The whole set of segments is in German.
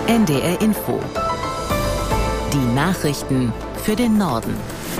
NDR Info. Die Nachrichten für den Norden.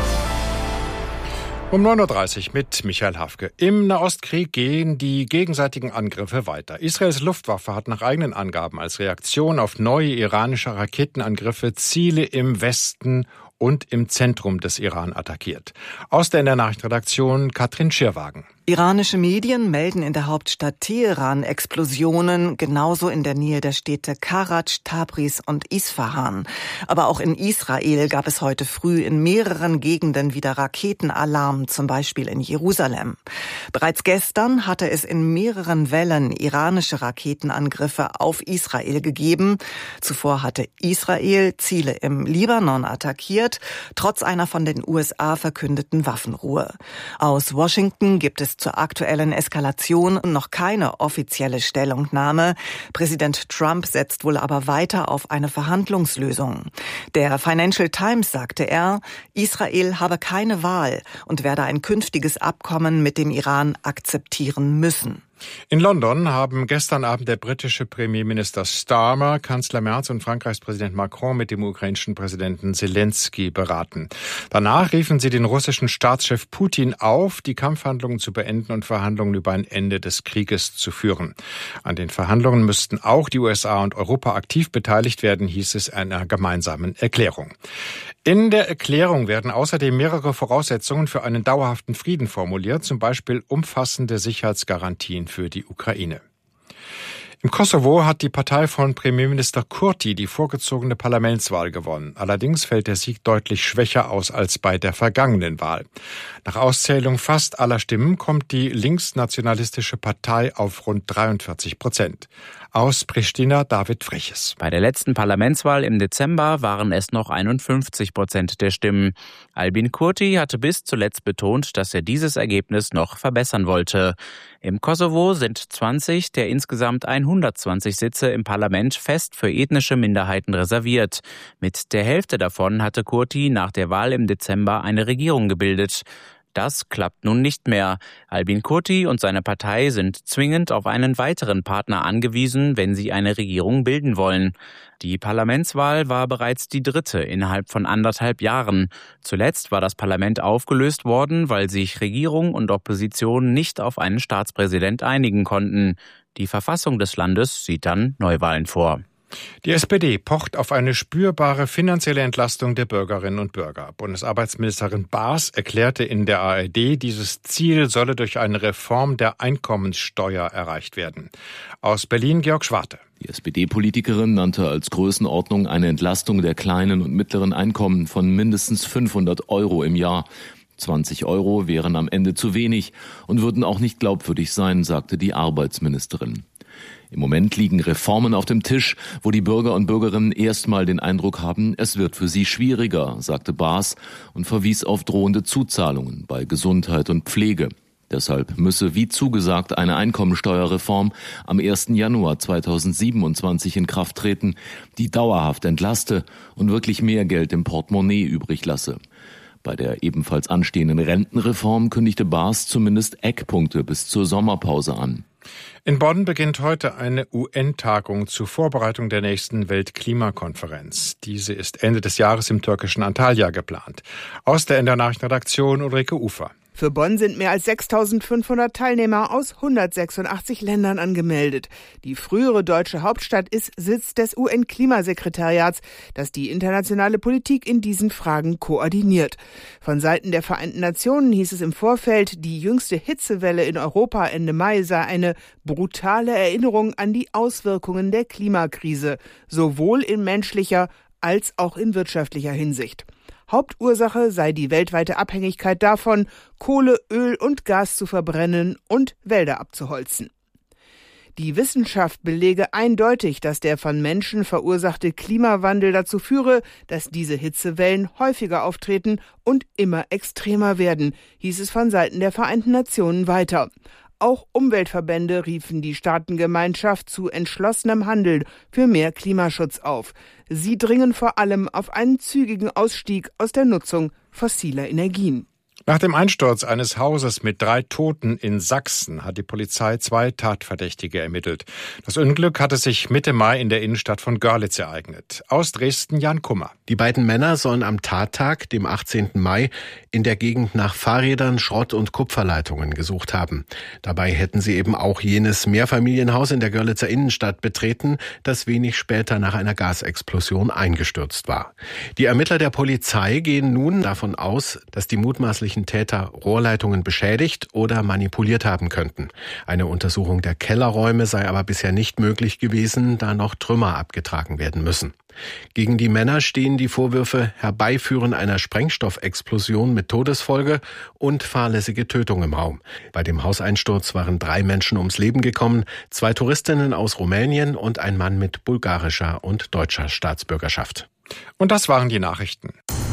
Um 9.30 Uhr mit Michael Hafke. Im Nahostkrieg gehen die gegenseitigen Angriffe weiter. Israels Luftwaffe hat nach eigenen Angaben als Reaktion auf neue iranische Raketenangriffe Ziele im Westen und im Zentrum des Iran attackiert. Aus der NDR Nachrichtenredaktion Katrin Schirwagen. Iranische Medien melden in der Hauptstadt Teheran Explosionen, genauso in der Nähe der Städte Karaj, Tabriz und Isfahan. Aber auch in Israel gab es heute früh in mehreren Gegenden wieder Raketenalarm, zum Beispiel in Jerusalem. Bereits gestern hatte es in mehreren Wellen iranische Raketenangriffe auf Israel gegeben. Zuvor hatte Israel Ziele im Libanon attackiert, trotz einer von den USA verkündeten Waffenruhe. Aus Washington gibt es zur aktuellen Eskalation noch keine offizielle Stellungnahme. Präsident Trump setzt wohl aber weiter auf eine Verhandlungslösung. Der Financial Times sagte er, Israel habe keine Wahl und werde ein künftiges Abkommen mit dem Iran akzeptieren müssen. In London haben gestern Abend der britische Premierminister Starmer, Kanzler Merz und Frankreichs Präsident Macron mit dem ukrainischen Präsidenten Zelensky beraten. Danach riefen sie den russischen Staatschef Putin auf, die Kampfhandlungen zu beenden und Verhandlungen über ein Ende des Krieges zu führen. An den Verhandlungen müssten auch die USA und Europa aktiv beteiligt werden, hieß es in einer gemeinsamen Erklärung. In der Erklärung werden außerdem mehrere Voraussetzungen für einen dauerhaften Frieden formuliert, zum Beispiel umfassende Sicherheitsgarantien für die Ukraine. Im Kosovo hat die Partei von Premierminister Kurti die vorgezogene Parlamentswahl gewonnen. Allerdings fällt der Sieg deutlich schwächer aus als bei der vergangenen Wahl. Nach Auszählung fast aller Stimmen kommt die linksnationalistische Partei auf rund 43%. Aus Pristina David Freches. Bei der letzten Parlamentswahl im Dezember waren es noch 51% der Stimmen. Albin Kurti hatte bis zuletzt betont, dass er dieses Ergebnis noch verbessern wollte. Im Kosovo sind 20 der insgesamt 120 Sitze im Parlament fest für ethnische Minderheiten reserviert. Mit der Hälfte davon hatte Kurti nach der Wahl im Dezember eine Regierung gebildet. Das klappt nun nicht mehr. Albin Kurti und seine Partei sind zwingend auf einen weiteren Partner angewiesen, wenn sie eine Regierung bilden wollen. Die Parlamentswahl war bereits die dritte innerhalb von 1,5 Jahren. Zuletzt war das Parlament aufgelöst worden, weil sich Regierung und Opposition nicht auf einen Staatspräsident einigen konnten. Die Verfassung des Landes sieht dann Neuwahlen vor. Die SPD pocht auf eine spürbare finanzielle Entlastung der Bürgerinnen und Bürger. Bundesarbeitsministerin Baas erklärte in der ARD, dieses Ziel solle durch eine Reform der Einkommenssteuer erreicht werden. Aus Berlin Georg Schwarte. Die SPD-Politikerin nannte als Größenordnung eine Entlastung der kleinen und mittleren Einkommen von mindestens 500 Euro im Jahr. 20 Euro wären am Ende zu wenig und würden auch nicht glaubwürdig sein, sagte die Arbeitsministerin. Im Moment liegen Reformen auf dem Tisch, wo die Bürger und Bürgerinnen erstmal den Eindruck haben, es wird für sie schwieriger, sagte Baas und verwies auf drohende Zuzahlungen bei Gesundheit und Pflege. Deshalb müsse, wie zugesagt, eine Einkommensteuerreform am 1. Januar 2027 in Kraft treten, die dauerhaft entlaste und wirklich mehr Geld im Portemonnaie übrig lasse. Bei der ebenfalls anstehenden Rentenreform kündigte Baas zumindest Eckpunkte bis zur Sommerpause an. In Bonn beginnt heute eine UN-Tagung zur Vorbereitung der nächsten Weltklimakonferenz. Diese ist Ende des Jahres im türkischen Antalya geplant. Aus der NDR Nachrichtenredaktion Ulrike Ufer. Für Bonn sind mehr als 6.500 Teilnehmer aus 186 Ländern angemeldet. Die frühere deutsche Hauptstadt ist Sitz des UN-Klimasekretariats, das die internationale Politik in diesen Fragen koordiniert. Von Seiten der Vereinten Nationen hieß es im Vorfeld, die jüngste Hitzewelle in Europa Ende Mai sei eine brutale Erinnerung an die Auswirkungen der Klimakrise, sowohl in menschlicher als auch in wirtschaftlicher Hinsicht. Hauptursache sei die weltweite Abhängigkeit davon, Kohle, Öl und Gas zu verbrennen und Wälder abzuholzen. Die Wissenschaft belege eindeutig, dass der von Menschen verursachte Klimawandel dazu führe, dass diese Hitzewellen häufiger auftreten und immer extremer werden, hieß es von Seiten der Vereinten Nationen weiter. Auch Umweltverbände riefen die Staatengemeinschaft zu entschlossenem Handeln für mehr Klimaschutz auf. Sie dringen vor allem auf einen zügigen Ausstieg aus der Nutzung fossiler Energien. Nach dem Einsturz eines Hauses mit 3 Toten in Sachsen hat die Polizei 2 Tatverdächtige ermittelt. Das Unglück hatte sich Mitte Mai in der Innenstadt von Görlitz ereignet. Aus Dresden Jan Kummer. Die beiden Männer sollen am Tattag, dem 18. Mai, in der Gegend nach Fahrrädern, Schrott- und Kupferleitungen gesucht haben. Dabei hätten sie eben auch jenes Mehrfamilienhaus in der Görlitzer Innenstadt betreten, das wenig später nach einer Gasexplosion eingestürzt war. Die Ermittler der Polizei gehen nun davon aus, dass die mutmaßlichen Täter Rohrleitungen beschädigt oder manipuliert haben könnten. Eine Untersuchung der Kellerräume sei aber bisher nicht möglich gewesen, da noch Trümmer abgetragen werden müssen. Gegen die Männer stehen die Vorwürfe Herbeiführen einer Sprengstoffexplosion mit Todesfolge und fahrlässige Tötung im Raum. Bei dem Hauseinsturz waren 3 Menschen ums Leben gekommen, 2 Touristinnen aus Rumänien und ein Mann mit bulgarischer und deutscher Staatsbürgerschaft. Und das waren die Nachrichten.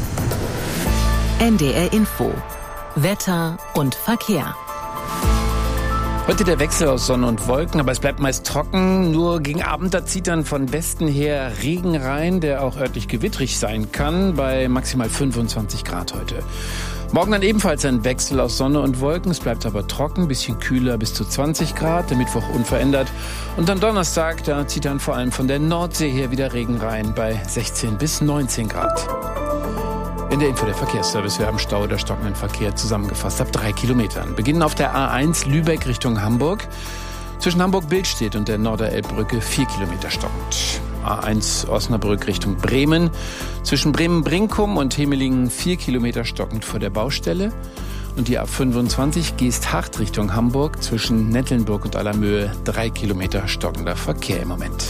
NDR Info. Wetter und Verkehr. Heute der Wechsel aus Sonne und Wolken, aber es bleibt meist trocken. Nur gegen Abend, da zieht dann von Westen her Regen rein, der auch örtlich gewittrig sein kann, bei maximal 25 Grad heute. Morgen dann ebenfalls ein Wechsel aus Sonne und Wolken. Es bleibt aber trocken, bisschen kühler bis zu 20 Grad, der Mittwoch unverändert. Und am Donnerstag, da zieht dann vor allem von der Nordsee her wieder Regen rein, bei 16 bis 19 Grad. In der Info der Verkehrsservice, wir haben Stau oder stockenden Verkehr zusammengefasst ab 3 Kilometern. Beginnen auf der A1 Lübeck Richtung Hamburg. Zwischen Hamburg-Billstedt und der Norderelbbrücke 4 Kilometer stockend. A1 Osnabrück Richtung Bremen. Zwischen Bremen-Brinkum und Hemelingen 4 Kilometer stockend vor der Baustelle. Und die A25 Geesthacht Richtung Hamburg. Zwischen Nettelnburg und Allermöhe 3 Kilometer stockender Verkehr im Moment.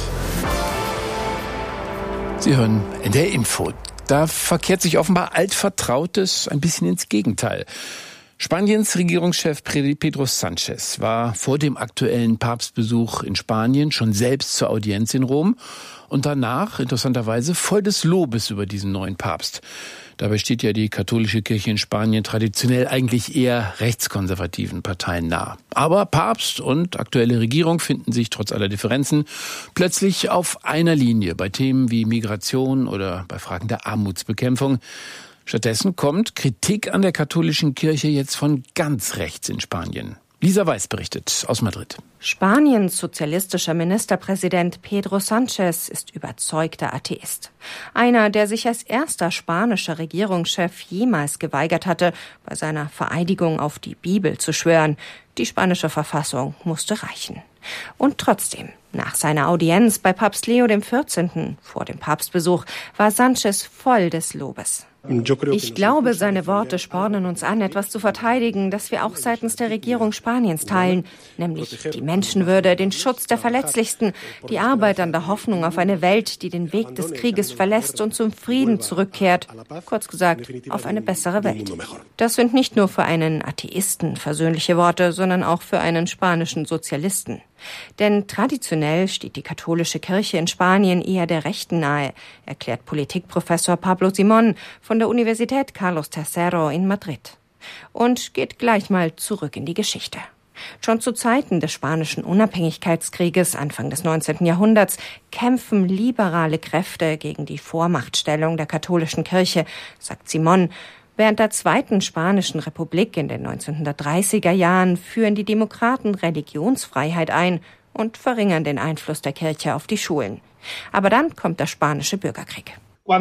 Sie hören in der Info. Da verkehrt sich offenbar Altvertrautes ein bisschen ins Gegenteil. Spaniens Regierungschef Pedro Sánchez war vor dem aktuellen Papstbesuch in Spanien schon selbst zur Audienz in Rom und danach interessanterweise voll des Lobes über diesen neuen Papst. Dabei steht ja die katholische Kirche in Spanien traditionell eigentlich eher rechtskonservativen Parteien nah. Aber Papst und aktuelle Regierung finden sich trotz aller Differenzen plötzlich auf einer Linie bei Themen wie Migration oder bei Fragen der Armutsbekämpfung. Stattdessen kommt Kritik an der katholischen Kirche jetzt von ganz rechts in Spanien. Lisa Weiß berichtet aus Madrid. Spaniens sozialistischer Ministerpräsident Pedro Sánchez ist überzeugter Atheist. Einer, der sich als erster spanischer Regierungschef jemals geweigert hatte, bei seiner Vereidigung auf die Bibel zu schwören. Die spanische Verfassung musste reichen. Und trotzdem, nach seiner Audienz bei Papst Leo XIV. Vor dem Papstbesuch war Sánchez voll des Lobes. Ich glaube, seine Worte spornen uns an, etwas zu verteidigen, das wir auch seitens der Regierung Spaniens teilen, nämlich die Menschenwürde, den Schutz der Verletzlichsten, die Arbeit an der Hoffnung auf eine Welt, die den Weg des Krieges verlässt und zum Frieden zurückkehrt, kurz gesagt, auf eine bessere Welt. Das sind nicht nur für einen Atheisten versöhnliche Worte, sondern auch für einen spanischen Sozialisten. Denn traditionell steht die katholische Kirche in Spanien eher der Rechten nahe, erklärt Politikprofessor Pablo Simón von der Universität Carlos III in Madrid. Und geht gleich mal zurück in die Geschichte. Schon zu Zeiten des spanischen Unabhängigkeitskrieges Anfang des 19. Jahrhunderts kämpfen liberale Kräfte gegen die Vormachtstellung der katholischen Kirche, sagt Simón. Während der Zweiten Spanischen Republik in den 1930er Jahren führen die Demokraten Religionsfreiheit ein und verringern den Einfluss der Kirche auf die Schulen. Aber dann kommt der Spanische Bürgerkrieg.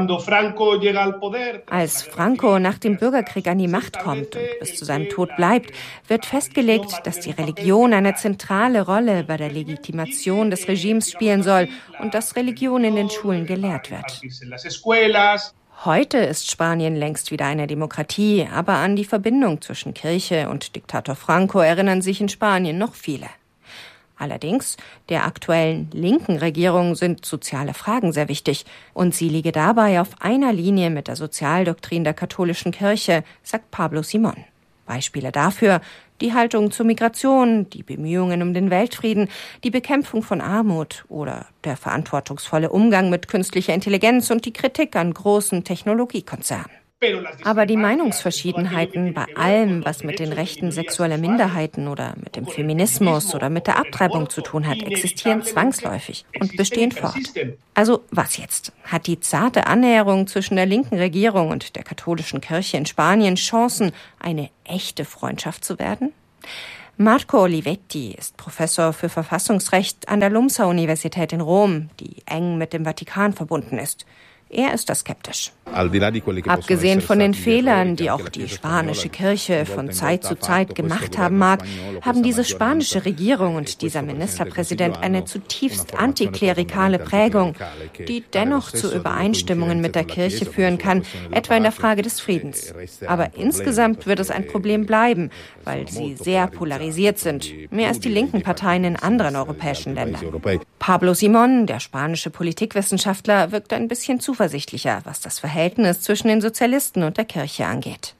Als Franco nach dem Bürgerkrieg an die Macht kommt und bis zu seinem Tod bleibt, wird festgelegt, dass die Religion eine zentrale Rolle bei der Legitimation des Regimes spielen soll und dass Religion in den Schulen gelehrt wird. Heute ist Spanien längst wieder eine Demokratie, aber an die Verbindung zwischen Kirche und Diktator Franco erinnern sich in Spanien noch viele. Allerdings, der aktuellen linken Regierung sind soziale Fragen sehr wichtig und sie liege dabei auf einer Linie mit der Sozialdoktrin der katholischen Kirche, sagt Pablo Simón. Beispiele dafür: die Haltung zur Migration, die Bemühungen um den Weltfrieden, die Bekämpfung von Armut oder der verantwortungsvolle Umgang mit künstlicher Intelligenz und die Kritik an großen Technologiekonzernen. Aber die Meinungsverschiedenheiten bei allem, was mit den Rechten sexueller Minderheiten oder mit dem Feminismus oder mit der Abtreibung zu tun hat, existieren zwangsläufig und bestehen fort. Also was jetzt? Hat die zarte Annäherung zwischen der linken Regierung und der katholischen Kirche in Spanien Chancen, eine echte Freundschaft zu werden? Marco Olivetti ist Professor für Verfassungsrecht an der LUMSA-Universität in Rom, die eng mit dem Vatikan verbunden ist. Er ist da skeptisch. Abgesehen von den Fehlern, die auch die spanische Kirche von Zeit zu Zeit gemacht haben mag, haben diese spanische Regierung und dieser Ministerpräsident eine zutiefst antiklerikale Prägung, die dennoch zu Übereinstimmungen mit der Kirche führen kann, etwa in der Frage des Friedens. Aber insgesamt wird es ein Problem bleiben, weil sie sehr polarisiert sind, mehr als die linken Parteien in anderen europäischen Ländern. Pablo Simón, der spanische Politikwissenschaftler, wirkt ein bisschen zuversichtlicher, was das Verhältnis zwischen den Sozialisten und der Kirche angeht.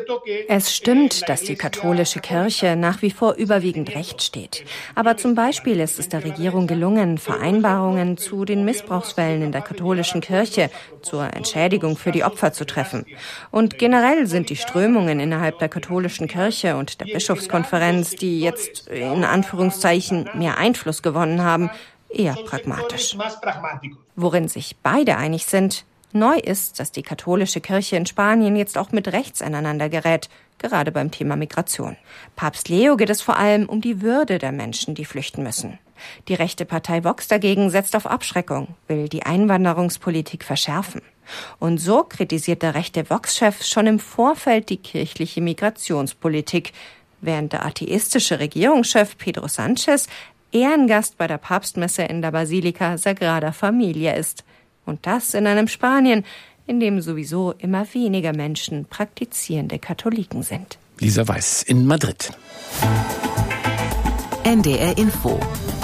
Es stimmt, dass die katholische Kirche nach wie vor überwiegend rechts steht. Aber zum Beispiel ist es der Regierung gelungen, Vereinbarungen zu den Missbrauchsfällen in der katholischen Kirche zur Entschädigung für die Opfer zu treffen. Und generell sind die Strömungen innerhalb der katholischen Kirche und der Bischofskonferenz, die jetzt in Anführungszeichen mehr Einfluss gewonnen haben, eher pragmatisch. Worin sich beide einig sind, neu ist, dass die katholische Kirche in Spanien jetzt auch mit rechts aneinander gerät, gerade beim Thema Migration. Papst Leo geht es vor allem um die Würde der Menschen, die flüchten müssen. Die rechte Partei Vox dagegen setzt auf Abschreckung, will die Einwanderungspolitik verschärfen. Und so kritisiert der rechte Vox-Chef schon im Vorfeld die kirchliche Migrationspolitik, während der atheistische Regierungschef Pedro Sánchez Ehrengast bei der Papstmesse in der Basilika Sagrada Familia ist. Und das in einem Spanien, in dem sowieso immer weniger Menschen praktizierende Katholiken sind. Lisa Weiß in Madrid. NDR Info.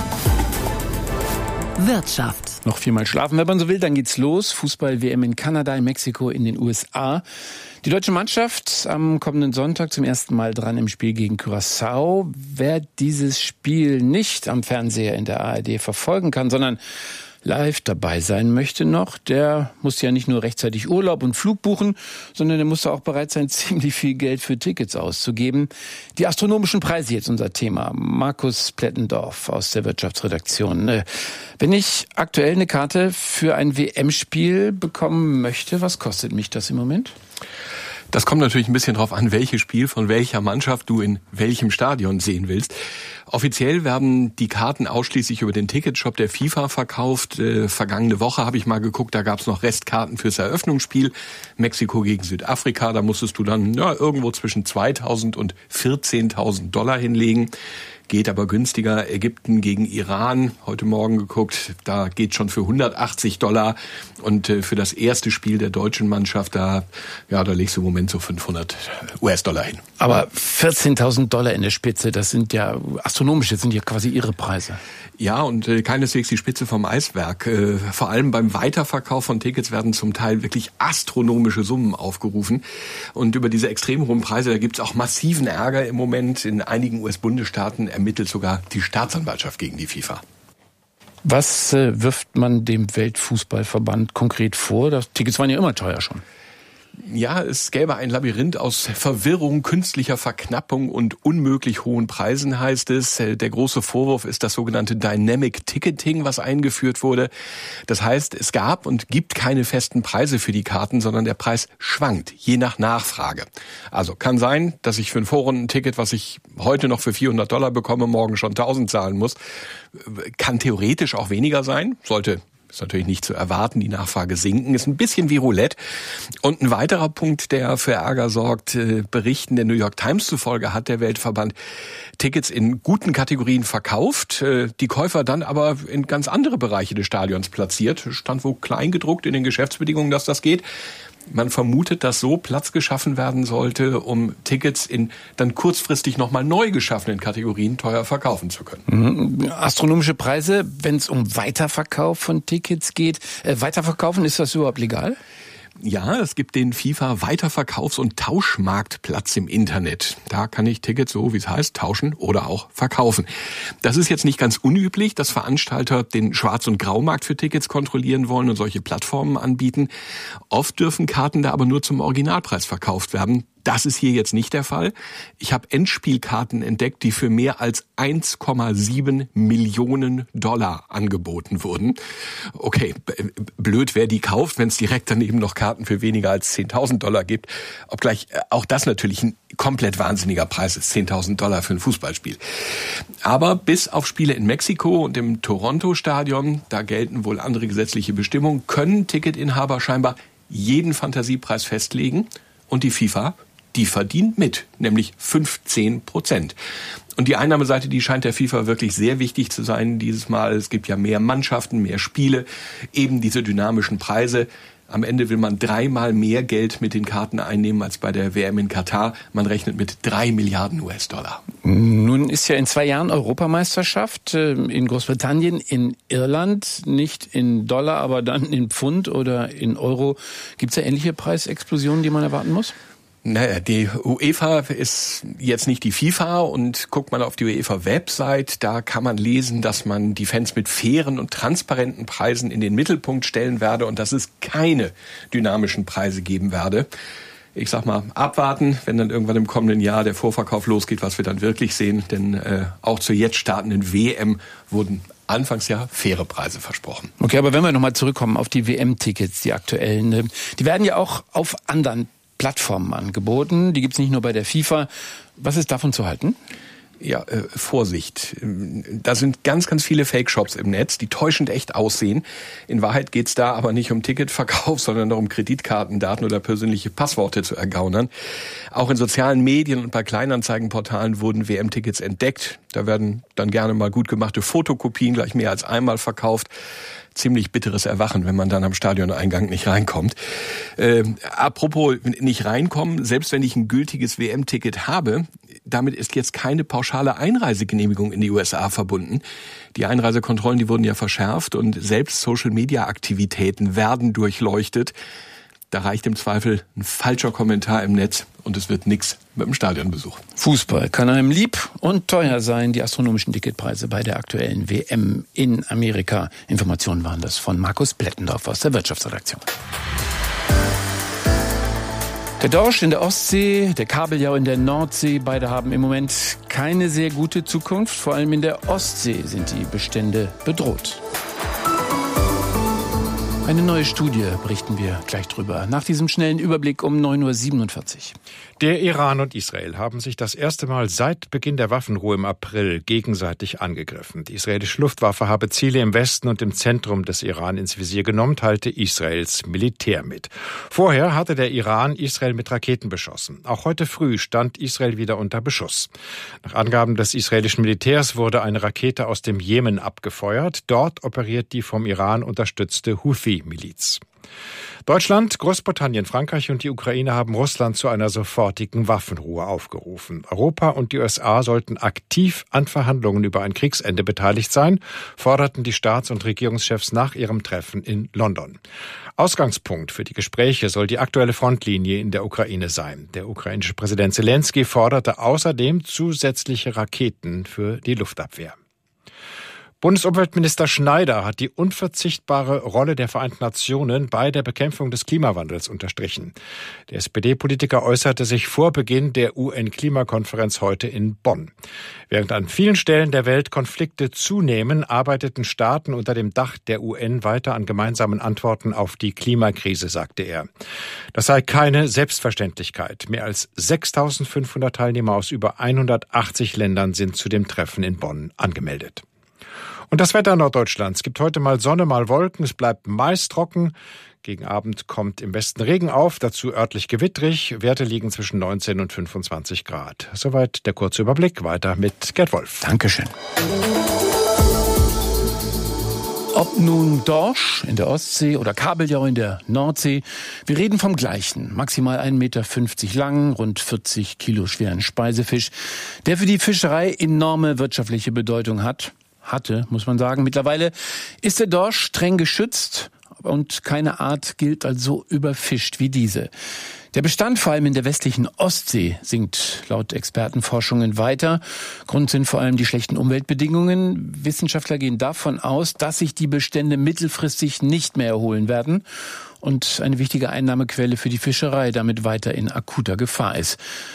Wirtschaft. Noch 4-mal schlafen, wenn man so will, dann geht's los. Fußball-WM in Kanada, in Mexiko, in den USA. Die deutsche Mannschaft am kommenden Sonntag zum ersten Mal dran im Spiel gegen Curaçao. Wer dieses Spiel nicht am Fernseher in der ARD verfolgen kann, sondern live dabei sein möchte noch, der muss ja nicht nur rechtzeitig Urlaub und Flug buchen, sondern der muss auch bereit sein, ziemlich viel Geld für Tickets auszugeben. Die astronomischen Preise jetzt unser Thema. Markus Plettendorf aus der Wirtschaftsredaktion. Wenn ich aktuell eine Karte für ein WM-Spiel bekommen möchte, was kostet mich das im Moment? Das kommt natürlich ein bisschen drauf an, welches Spiel von welcher Mannschaft du in welchem Stadion sehen willst. Offiziell werden die Karten ausschließlich über den Ticketshop der FIFA verkauft. Vergangene Woche habe ich mal geguckt, da gab es noch Restkarten fürs Eröffnungsspiel. Mexiko gegen Südafrika, da musstest du dann irgendwo zwischen 2.000 und 14.000 Dollar hinlegen. Geht aber günstiger. Ägypten gegen Iran, heute Morgen geguckt, da geht schon für 180 Dollar. Und für das erste Spiel der deutschen Mannschaft, da legst du im Moment so 500 US-Dollar hin. Aber 14.000 Dollar in der Spitze, das sind ja astronomische, das sind ja quasi Ihre Preise. Ja, und keineswegs die Spitze vom Eisberg. Vor allem beim Weiterverkauf von Tickets werden zum Teil wirklich astronomische Summen aufgerufen. Und über diese extrem hohen Preise, da gibt's auch massiven Ärger im Moment. In einigen US-Bundesstaaten ermittelt sogar die Staatsanwaltschaft gegen die FIFA. Was wirft man dem Weltfußballverband konkret vor? Die Tickets waren ja immer teuer schon. Ja, es gäbe ein Labyrinth aus Verwirrung, künstlicher Verknappung und unmöglich hohen Preisen, heißt es. Der große Vorwurf ist das sogenannte Dynamic Ticketing, was eingeführt wurde. Das heißt, es gab und gibt keine festen Preise für die Karten, sondern der Preis schwankt, je nach Nachfrage. Also kann sein, dass ich für ein Vorrundenticket, was ich heute noch für 400 Dollar bekomme, morgen schon 1.000 zahlen muss. Kann theoretisch auch weniger sein, ist natürlich nicht zu erwarten, die Nachfrage sinken, ist ein bisschen wie Roulette. Und ein weiterer Punkt, der für Ärger sorgt, Berichten der New York Times zufolge hat der Weltverband Tickets in guten Kategorien verkauft, die Käufer dann aber in ganz andere Bereiche des Stadions platziert. Stand wohl kleingedruckt in den Geschäftsbedingungen, dass das geht. Man vermutet, dass so Platz geschaffen werden sollte, um Tickets in dann kurzfristig nochmal neu geschaffenen Kategorien teuer verkaufen zu können. Astronomische Preise, wenn es um Weiterverkauf von Tickets geht. Weiterverkaufen, ist das überhaupt legal? Ja, es gibt den FIFA-Weiterverkaufs- und Tauschmarktplatz im Internet. Da kann ich Tickets, so wie es heißt, tauschen oder auch verkaufen. Das ist jetzt nicht ganz unüblich, dass Veranstalter den Schwarz- und Graumarkt für Tickets kontrollieren wollen und solche Plattformen anbieten. Oft dürfen Karten da aber nur zum Originalpreis verkauft werden. Das ist hier jetzt nicht der Fall. Ich habe Endspielkarten entdeckt, die für mehr als 1,7 Millionen Dollar angeboten wurden. Okay, blöd, wer die kauft, wenn es direkt daneben noch Karten für weniger als 10.000 Dollar gibt. Obgleich auch das natürlich ein komplett wahnsinniger Preis ist, 10.000 Dollar für ein Fußballspiel. Aber bis auf Spiele in Mexiko und im Toronto-Stadion, da gelten wohl andere gesetzliche Bestimmungen, können Ticketinhaber scheinbar jeden Fantasiepreis festlegen. Und die FIFA, die verdient mit, nämlich 15%. Und die Einnahmeseite, die scheint der FIFA wirklich sehr wichtig zu sein dieses Mal. Es gibt ja mehr Mannschaften, mehr Spiele, eben diese dynamischen Preise. Am Ende will man 3-mal mehr Geld mit den Karten einnehmen als bei der WM in Katar. Man rechnet mit 3 Milliarden US-Dollar. Nun ist ja in 2 Jahren Europameisterschaft in Großbritannien, in Irland, nicht in Dollar, aber dann in Pfund oder in Euro. Gibt es da ähnliche Preisexplosionen, die man erwarten muss? Naja, die UEFA ist jetzt nicht die FIFA und guckt man auf die UEFA-Website, da kann man lesen, dass man die Fans mit fairen und transparenten Preisen in den Mittelpunkt stellen werde und dass es keine dynamischen Preise geben werde. Ich sag mal, abwarten, wenn dann irgendwann im kommenden Jahr der Vorverkauf losgeht, was wir dann wirklich sehen. Denn auch zur jetzt startenden WM wurden anfangs ja faire Preise versprochen. Okay, aber wenn wir nochmal zurückkommen auf die WM-Tickets, die aktuellen, die werden ja auch auf anderen Plattformen angeboten. Die gibt's nicht nur bei der FIFA. Was ist davon zu halten? Ja, Vorsicht. Da sind ganz, ganz viele Fake-Shops im Netz, die täuschend echt aussehen. In Wahrheit geht's da aber nicht um Ticketverkauf, sondern darum, Kreditkartendaten oder persönliche Passworte zu ergaunern. Auch in sozialen Medien und bei Kleinanzeigenportalen wurden WM-Tickets entdeckt. Da werden dann gerne mal gut gemachte Fotokopien gleich mehr als einmal verkauft. Ziemlich bitteres Erwachen, wenn man dann am Stadioneingang nicht reinkommt. Apropos nicht reinkommen, selbst wenn ich ein gültiges WM-Ticket habe, damit ist jetzt keine pauschale Einreisegenehmigung in die USA verbunden. Die Einreisekontrollen, die wurden ja verschärft und selbst Social-Media-Aktivitäten werden durchleuchtet. Da reicht im Zweifel ein falscher Kommentar im Netz und es wird nichts mit dem Stadionbesuch. Fußball kann einem lieb und teuer sein. Die astronomischen Ticketpreise bei der aktuellen WM in Amerika. Informationen waren das von Markus Blettendorf aus der Wirtschaftsredaktion. Der Dorsch in der Ostsee, der Kabeljau in der Nordsee, beide haben im Moment keine sehr gute Zukunft. Vor allem in der Ostsee sind die Bestände bedroht. Eine neue Studie, berichten wir gleich drüber. Nach diesem schnellen Überblick um 9.47 Uhr. Der Iran und Israel haben sich das erste Mal seit Beginn der Waffenruhe im April gegenseitig angegriffen. Die israelische Luftwaffe habe Ziele im Westen und im Zentrum des Iran ins Visier genommen, teilte Israels Militär mit. Vorher hatte der Iran Israel mit Raketen beschossen. Auch heute früh stand Israel wieder unter Beschuss. Nach Angaben des israelischen Militärs wurde eine Rakete aus dem Jemen abgefeuert. Dort operiert die vom Iran unterstützte Houthi-Miliz. Deutschland, Großbritannien, Frankreich und die Ukraine haben Russland zu einer sofortigen Waffenruhe aufgerufen. Europa und die USA sollten aktiv an Verhandlungen über ein Kriegsende beteiligt sein, forderten die Staats- und Regierungschefs nach ihrem Treffen in London. Ausgangspunkt für die Gespräche soll die aktuelle Frontlinie in der Ukraine sein. Der ukrainische Präsident Selenskyj forderte außerdem zusätzliche Raketen für die Luftabwehr. Bundesumweltminister Schneider hat die unverzichtbare Rolle der Vereinten Nationen bei der Bekämpfung des Klimawandels unterstrichen. Der SPD-Politiker äußerte sich vor Beginn der UN-Klimakonferenz heute in Bonn. Während an vielen Stellen der Welt Konflikte zunehmen, arbeiteten Staaten unter dem Dach der UN weiter an gemeinsamen Antworten auf die Klimakrise, sagte er. Das sei keine Selbstverständlichkeit. Mehr als 6.500 Teilnehmer aus über 180 Ländern sind zu dem Treffen in Bonn angemeldet. Und das Wetter Norddeutschlands gibt heute mal Sonne, mal Wolken. Es bleibt meist trocken. Gegen Abend kommt im Westen Regen auf, dazu örtlich gewittrig. Werte liegen zwischen 19 und 25 Grad. Soweit der kurze Überblick. Weiter mit Gerd Wolf. Dankeschön. Ob nun Dorsch in der Ostsee oder Kabeljau in der Nordsee, wir reden vom gleichen. Maximal 1,50 Meter lang, rund 40 Kilo schweren Speisefisch, der für die Fischerei enorme wirtschaftliche Bedeutung hatte, muss man sagen. Mittlerweile ist der Dorsch streng geschützt. und keine Art gilt als so überfischt wie diese. Der Bestand vor allem in der westlichen Ostsee sinkt laut Expertenforschungen weiter. Grund sind vor allem die schlechten Umweltbedingungen. Wissenschaftler gehen davon aus, dass sich die Bestände mittelfristig nicht mehr erholen werden und eine wichtige Einnahmequelle für die Fischerei damit weiter in akuter Gefahr ist.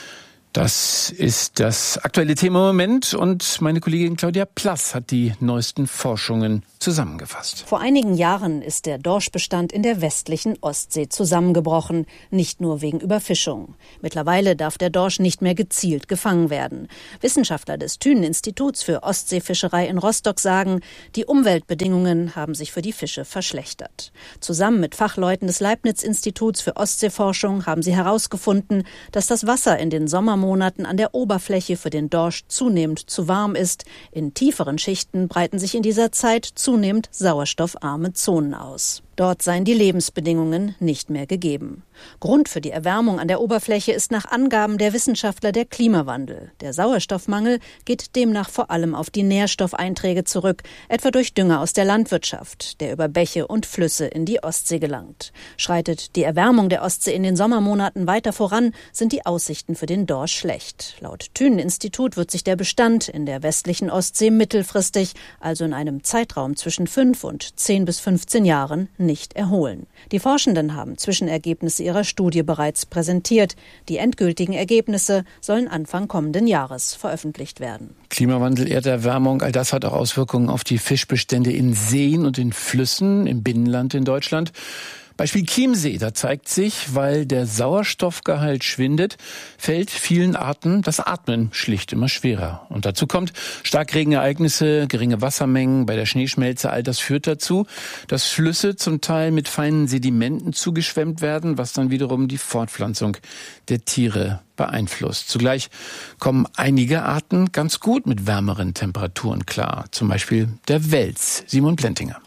Das ist das aktuelle Thema im Moment und meine Kollegin Claudia Plass hat die neuesten Forschungen zusammengefasst. Vor einigen Jahren ist der Dorschbestand in der westlichen Ostsee zusammengebrochen, nicht nur wegen Überfischung. Mittlerweile darf der Dorsch nicht mehr gezielt gefangen werden. Wissenschaftler des Thünen-Instituts für Ostseefischerei in Rostock sagen, die Umweltbedingungen haben sich für die Fische verschlechtert. Zusammen mit Fachleuten des Leibniz-Instituts für Ostseeforschung haben sie herausgefunden, dass das Wasser in den Sommermonaten an der Oberfläche für den Dorsch zunehmend zu warm ist. In tieferen Schichten breiten sich in dieser Zeit zunehmend sauerstoffarme Zonen aus. Dort seien die Lebensbedingungen nicht mehr gegeben. Grund für die Erwärmung an der Oberfläche ist nach Angaben der Wissenschaftler der Klimawandel. Der Sauerstoffmangel geht demnach vor allem auf die Nährstoffeinträge zurück, etwa durch Dünger aus der Landwirtschaft, der über Bäche und Flüsse in die Ostsee gelangt. Schreitet die Erwärmung der Ostsee in den Sommermonaten weiter voran, sind die Aussichten für den Dorsch schlecht. Laut Thünen-Institut wird sich der Bestand in der westlichen Ostsee mittelfristig, also in einem Zeitraum zwischen 5 und 10 bis 15 Jahren, nicht erholen. Die Forschenden haben Zwischenergebnisse ihrer Studie bereits präsentiert. Die endgültigen Ergebnisse sollen Anfang kommenden Jahres veröffentlicht werden. Klimawandel, Erderwärmung, all das hat auch Auswirkungen auf die Fischbestände in Seen und in Flüssen, im Binnenland in Deutschland. Beispiel Chiemsee, da zeigt sich, weil der Sauerstoffgehalt schwindet, fällt vielen Arten das Atmen schlicht immer schwerer. Und dazu kommt Starkregenereignisse, geringe Wassermengen bei der Schneeschmelze, all das führt dazu, dass Flüsse zum Teil mit feinen Sedimenten zugeschwemmt werden, was dann wiederum die Fortpflanzung der Tiere beeinflusst. Zugleich kommen einige Arten ganz gut mit wärmeren Temperaturen klar, zum Beispiel der Wels. Simon Plentinger.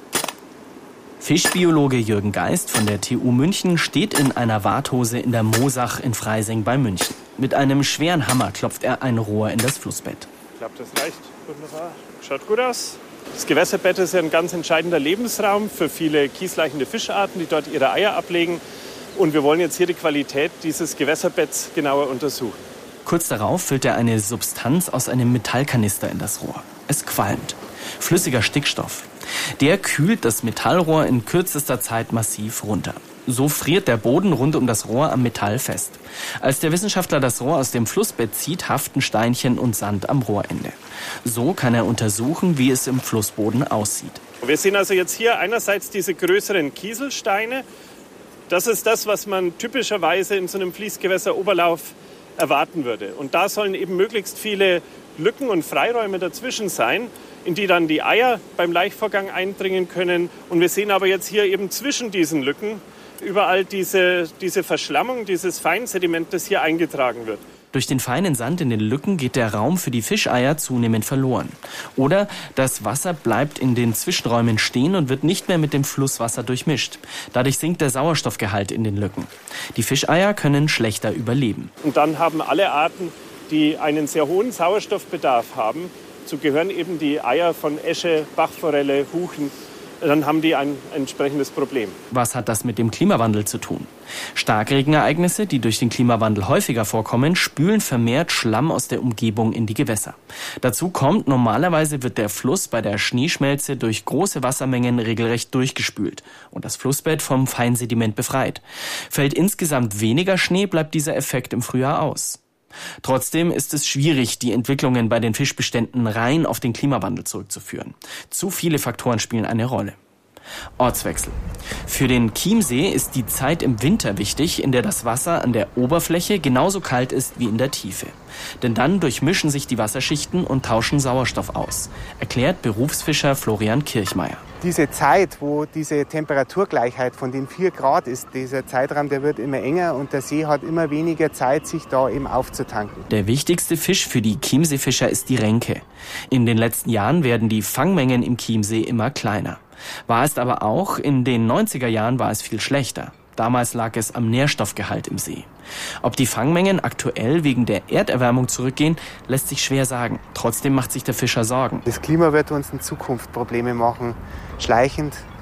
Fischbiologe Jürgen Geist von der TU München steht in einer Warthose in der Moosach in Freising bei München. Mit einem schweren Hammer klopft er ein Rohr in das Flussbett. Ich glaube, das reicht. Wunderbar. Schaut gut aus. Das Gewässerbett ist ja ein ganz entscheidender Lebensraum für viele kiesleichende Fischarten, die dort ihre Eier ablegen. Und wir wollen jetzt hier die Qualität dieses Gewässerbetts genauer untersuchen. Kurz darauf füllt er eine Substanz aus einem Metallkanister in das Rohr. Es qualmt. Flüssiger Stickstoff. Der kühlt das Metallrohr in kürzester Zeit massiv runter. So friert der Boden rund um das Rohr am Metall fest. Als der Wissenschaftler das Rohr aus dem Flussbett zieht, haften Steinchen und Sand am Rohrende. So kann er untersuchen, wie es im Flussboden aussieht. Wir sehen also jetzt hier einerseits diese größeren Kieselsteine. Das ist das, was man typischerweise in so einem Fließgewässeroberlauf erwarten würde. Und da sollen eben möglichst viele Lücken und Freiräume dazwischen sein, in die dann die Eier beim Laichvorgang eindringen können. Und wir sehen aber jetzt hier eben zwischen diesen Lücken überall diese Verschlammung, dieses Feinsediment, das hier eingetragen wird. Durch den feinen Sand in den Lücken geht der Raum für die Fischeier zunehmend verloren. Oder das Wasser bleibt in den Zwischenräumen stehen und wird nicht mehr mit dem Flusswasser durchmischt. Dadurch sinkt der Sauerstoffgehalt in den Lücken. Die Fischeier können schlechter überleben. Und dann haben alle Arten, die einen sehr hohen Sauerstoffbedarf haben, dazu gehören eben die Eier von Esche, Bachforelle, Huchen, dann haben die ein entsprechendes Problem. Was hat das mit dem Klimawandel zu tun? Starkregenereignisse, die durch den Klimawandel häufiger vorkommen, spülen vermehrt Schlamm aus der Umgebung in die Gewässer. Dazu kommt, normalerweise wird der Fluss bei der Schneeschmelze durch große Wassermengen regelrecht durchgespült und das Flussbett vom Feinsediment befreit. Fällt insgesamt weniger Schnee, bleibt dieser Effekt im Frühjahr aus. Trotzdem ist es schwierig, die Entwicklungen bei den Fischbeständen rein auf den Klimawandel zurückzuführen. Zu viele Faktoren spielen eine Rolle. Ortswechsel. Für den Chiemsee ist die Zeit im Winter wichtig, in der das Wasser an der Oberfläche genauso kalt ist wie in der Tiefe. Denn dann durchmischen sich die Wasserschichten und tauschen Sauerstoff aus, erklärt Berufsfischer Florian Kirchmeier. Diese Zeit, wo diese Temperaturgleichheit von den 4 Grad ist, dieser Zeitraum, der wird immer enger und der See hat immer weniger Zeit, sich da eben aufzutanken. Der wichtigste Fisch für die Chiemseefischer ist die Renke. In den letzten Jahren werden die Fangmengen im Chiemsee immer kleiner. War es aber auch, in den 90er Jahren war es viel schlechter. Damals lag es am Nährstoffgehalt im See. Ob die Fangmengen aktuell wegen der Erderwärmung zurückgehen, lässt sich schwer sagen. Trotzdem macht sich der Fischer Sorgen. Das Klima wird uns in Zukunft Probleme machen, schleichend.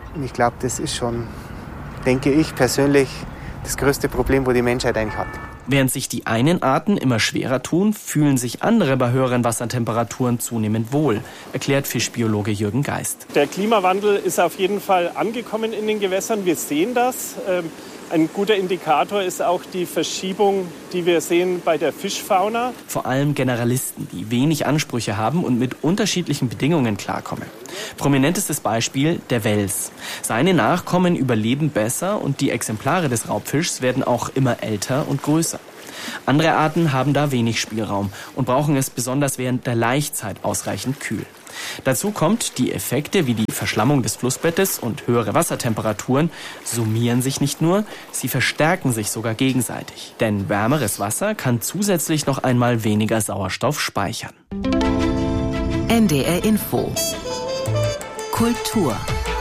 Und ich glaube, das ist schon, denke ich persönlich, das größte Problem, wo die Menschheit eigentlich hat. Während sich die einen Arten immer schwerer tun, fühlen sich andere bei höheren Wassertemperaturen zunehmend wohl, erklärt Fischbiologe Jürgen Geist. Der Klimawandel ist auf jeden Fall angekommen in den Gewässern. Wir sehen das. Ein guter Indikator ist auch die Verschiebung, die wir sehen bei der Fischfauna. Vor allem Generalisten, die wenig Ansprüche haben und mit unterschiedlichen Bedingungen klarkommen. Prominentestes Beispiel der Wels. Seine Nachkommen überleben besser und die Exemplare des Raubfischs werden auch immer älter und größer. Andere Arten haben da wenig Spielraum und brauchen es besonders während der Laichzeit ausreichend kühl. Dazu kommt, die Effekte wie die Verschlammung des Flussbettes und höhere Wassertemperaturen summieren sich nicht nur, sie verstärken sich sogar gegenseitig. Denn wärmeres Wasser kann zusätzlich noch einmal weniger Sauerstoff speichern. NDR Info. Kultur.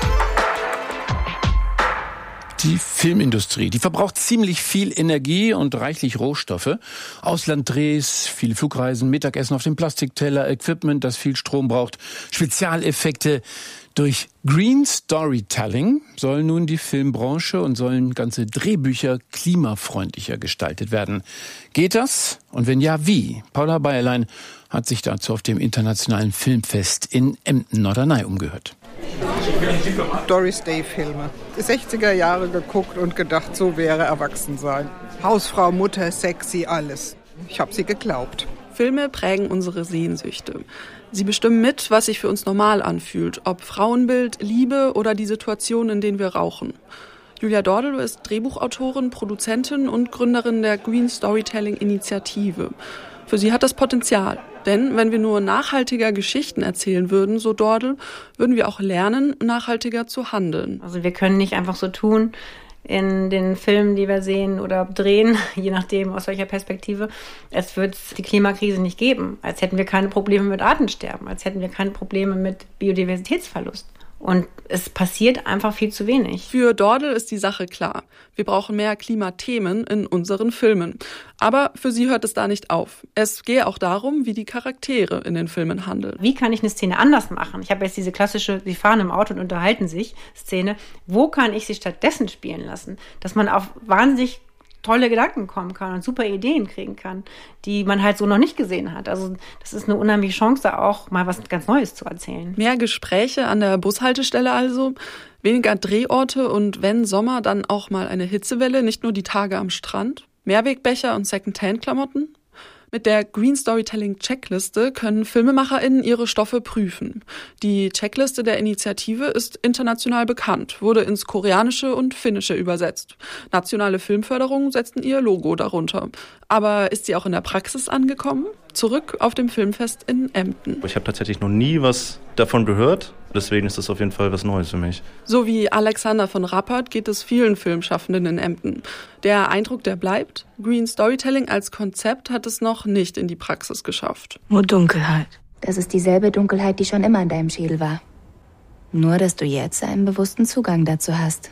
Die Filmindustrie, die verbraucht ziemlich viel Energie und reichlich Rohstoffe. Auslanddrehs, viele Flugreisen, Mittagessen auf dem Plastikteller, Equipment, das viel Strom braucht, Spezialeffekte. Durch Green Storytelling soll nun die Filmbranche und sollen ganze Drehbücher klimafreundlicher gestaltet werden. Geht das? Und wenn ja, wie? Paula Bayerlein hat sich dazu auf dem Internationalen Filmfest in Emden-Norderney umgehört. Doris Day-Filme. 60er Jahre geguckt und gedacht, so wäre Erwachsensein. Hausfrau, Mutter, sexy, alles. Ich habe sie geglaubt. Filme prägen unsere Sehnsüchte. Sie bestimmen mit, was sich für uns normal anfühlt, ob Frauenbild, Liebe oder die Situation, in denen wir rauchen. Julia Dordelow ist Drehbuchautorin, Produzentin und Gründerin der Green Storytelling Initiative. Für sie hat das Potenzial. Denn wenn wir nur nachhaltiger Geschichten erzählen würden, so Dordelow, würden wir auch lernen, nachhaltiger zu handeln. Also wir können nicht einfach so tun in den Filmen, die wir sehen oder drehen, je nachdem aus welcher Perspektive, es wird die Klimakrise nicht geben. Als hätten wir keine Probleme mit Artensterben, als hätten wir keine Probleme mit Biodiversitätsverlust. Und es passiert einfach viel zu wenig. Für Dordelow ist die Sache klar. Wir brauchen mehr Klimathemen in unseren Filmen. Aber für sie hört es da nicht auf. Es gehe auch darum, wie die Charaktere in den Filmen handeln. Wie kann ich eine Szene anders machen? Ich habe jetzt diese klassische, sie fahren im Auto und unterhalten sich Szene. Wo kann ich sie stattdessen spielen lassen? Dass man auf wahnsinnig tolle Gedanken kommen kann und super Ideen kriegen kann, die man halt so noch nicht gesehen hat. Also das ist eine unheimliche Chance, da auch mal was ganz Neues zu erzählen. Mehr Gespräche an der Bushaltestelle also, weniger Drehorte und wenn Sommer, dann auch mal eine Hitzewelle, nicht nur die Tage am Strand, Mehrwegbecher und Secondhand-Klamotten. Mit der Green Storytelling Checkliste können FilmemacherInnen ihre Stoffe prüfen. Die Checkliste der Initiative ist international bekannt, wurde ins Koreanische und Finnische übersetzt. Nationale Filmförderung setzten ihr Logo darunter. Aber ist sie auch in der Praxis angekommen? Zurück auf dem Filmfest in Emden. Ich habe tatsächlich noch nie was davon gehört. Deswegen ist das auf jeden Fall was Neues für mich. So wie Alexander von Rappert geht es vielen Filmschaffenden in Emden. Der Eindruck, der bleibt, Green Storytelling als Konzept hat es noch nicht in die Praxis geschafft. Nur Dunkelheit. Das ist dieselbe Dunkelheit, die schon immer in deinem Schädel war. Nur, dass du jetzt einen bewussten Zugang dazu hast.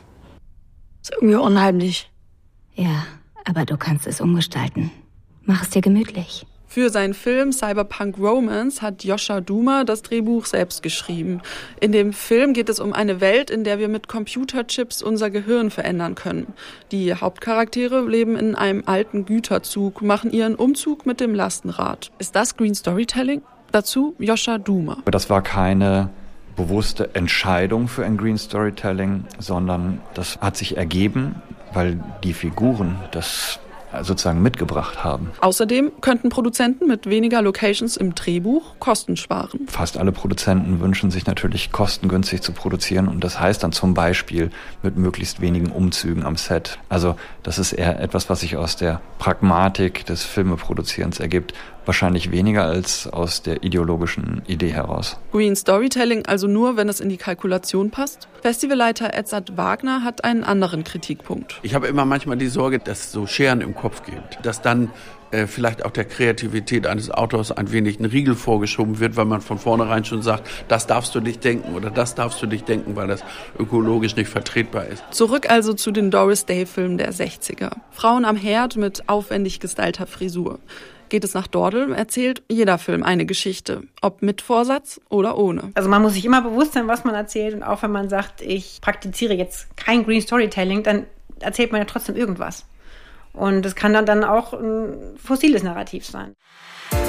Ist irgendwie unheimlich. Ja, aber du kannst es umgestalten. Mach es dir gemütlich. Für seinen Film Cyberpunk Romance hat Joscha Duma das Drehbuch selbst geschrieben. In dem Film geht es um eine Welt, in der wir mit Computerchips unser Gehirn verändern können. Die Hauptcharaktere leben in einem alten Güterzug, machen ihren Umzug mit dem Lastenrad. Ist das Green Storytelling? Dazu Joscha Duma. Das war keine bewusste Entscheidung für ein Green Storytelling, sondern das hat sich ergeben, weil die Figuren das sozusagen mitgebracht haben. Außerdem könnten Produzenten mit weniger Locations im Drehbuch Kosten sparen. Fast alle Produzenten wünschen sich natürlich kostengünstig zu produzieren und das heißt dann zum Beispiel mit möglichst wenigen Umzügen am Set. Also das ist eher etwas, was sich aus der Pragmatik des Filmeproduzierens ergibt. Wahrscheinlich weniger als aus der ideologischen Idee heraus. Green Storytelling also nur, wenn es in die Kalkulation passt? Festivalleiter Edzard Wagner hat einen anderen Kritikpunkt. Ich habe immer manchmal die Sorge, dass es so Scheren im Kopf gibt. Dass dann vielleicht auch der Kreativität eines Autors ein wenig ein Riegel vorgeschoben wird, weil man von vornherein schon sagt, das darfst du nicht denken oder das darfst du nicht denken, weil das ökologisch nicht vertretbar ist. Zurück also zu den Doris Day-Filmen der 60er. Frauen am Herd mit aufwendig gestylter Frisur. Geht es nach Dordel, erzählt jeder Film eine Geschichte, ob mit Vorsatz oder ohne. Also man muss sich immer bewusst sein, was man erzählt, und auch wenn man sagt, ich praktiziere jetzt kein Green Storytelling, dann erzählt man ja trotzdem irgendwas. Und es kann dann auch ein fossiles Narrativ sein.